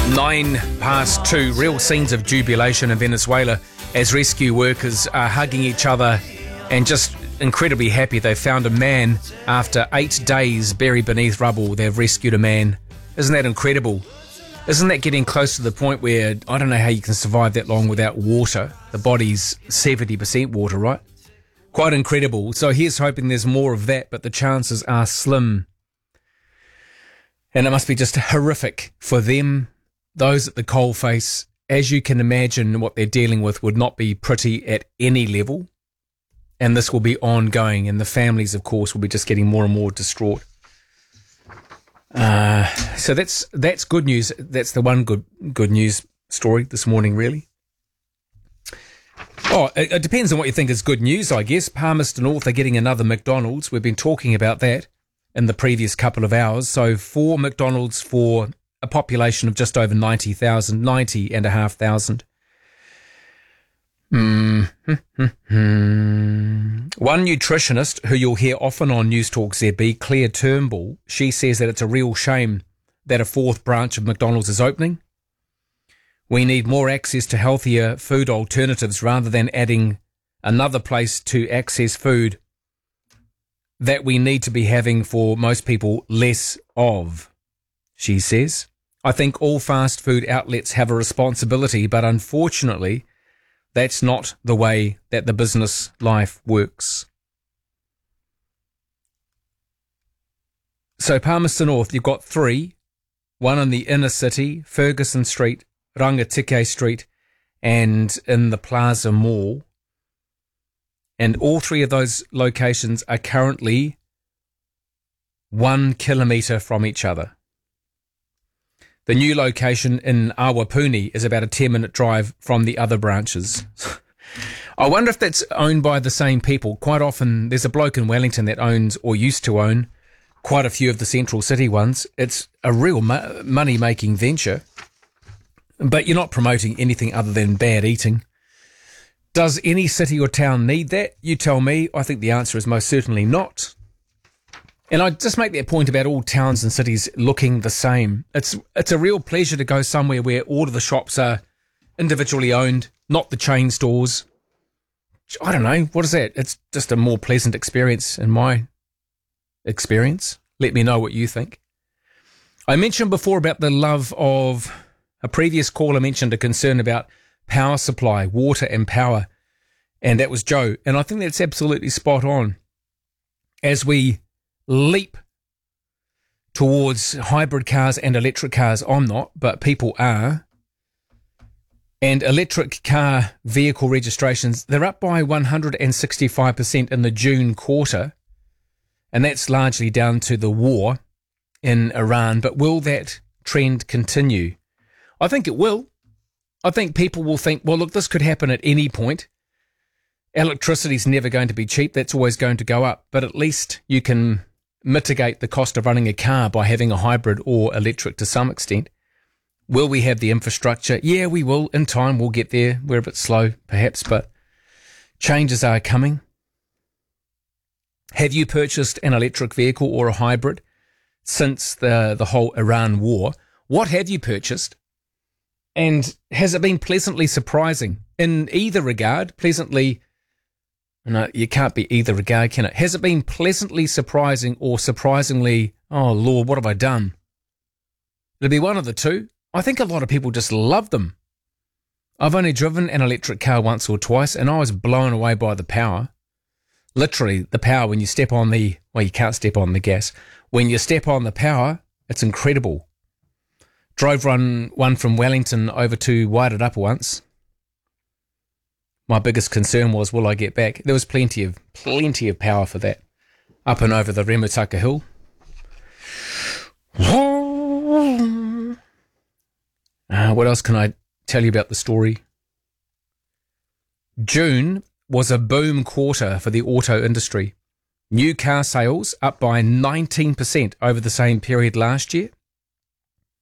2:09, real scenes of jubilation in Venezuela as rescue workers are hugging each other and just incredibly happy they found a man after 8 days buried beneath rubble. They've rescued a man. Isn't that incredible? Isn't that getting close to the point where I don't know how you can survive that long without water? The body's 70% water, right? Quite incredible. So here's hoping there's more of that, but the chances are slim. And it must be just horrific for them. Those at the coalface, as you can imagine, what they're dealing with would not be pretty at any level. And this will be ongoing. And the families, of course, will be just getting more and more distraught. So that's good news. That's the one good news story this morning, really. Oh, it depends on what you think is good news, I guess. Palmerston North are getting another McDonald's. We've been talking about that in the previous couple of hours. So 4 McDonald's for a population of just over 90,000, 90,500. One nutritionist who you'll hear often on News Talk ZB, Claire Turnbull, she says that it's a real shame that a 4th branch of McDonald's is opening. We need more access to healthier food alternatives rather than adding another place to access food that we need to be having for most people less of, she says. I think all fast food outlets have a responsibility, but unfortunately, that's not the way that the business life works. So Palmerston North, you've got 3, one in the inner city, Ferguson Street, Rangatike Street, and in the Plaza Mall. And all 3 of those locations are currently 1 kilometre from each other. The new location in Awapuni is about a 10-minute drive from the other branches. I wonder if that's owned by the same people. Quite often, there's a bloke in Wellington that owns or used to own quite a few of the central city ones. It's a real money-making venture, but you're not promoting anything other than bad eating. Does any city or town need that? You tell me. I think the answer is most certainly not. And I just make that point about all towns and cities looking the same. It's a real pleasure to go somewhere where all of the shops are individually owned, not the chain stores. I don't know. What is that? It's just a more pleasant experience in my experience. Let me know what you think. I mentioned before about the love of... A previous caller mentioned a concern about power supply, water and power. And that was Joe. And I think that's absolutely spot on. As we leap towards hybrid cars and electric cars. I'm not, but people are. And electric car vehicle registrations, they're up by 165% in the June quarter. And that's largely down to the war in Iran. But will that trend continue? I think it will. I think people will think, well, look, this could happen at any point. Electricity's never going to be cheap. That's always going to go up. But at least you can mitigate the cost of running a car by having a hybrid or electric to some extent. Will we have the infrastructure? Yeah, we will. In time, we'll get there. We're a bit slow, perhaps, but changes are coming. Have you purchased an electric vehicle or a hybrid since the whole Iran war? What have you purchased? And has it been pleasantly surprising? In either regard, pleasantly... No, you can't be either regard, can it? Has it been pleasantly surprising or surprisingly, oh, Lord, what have I done? It'll be one of the two. I think a lot of people just love them. I've only driven an electric car once or twice, and I was blown away by the power. Literally, the power when you step on the... Well, you can't step on the gas. When you step on the power, it's incredible. Drove one from Wellington over to Wairarapa once. My biggest concern was, will I get back? There was plenty of power for that. Up and over the Remutaka Hill. What else can I tell you about the story? June was a boom quarter for the auto industry. New car sales up by 19% over the same period last year.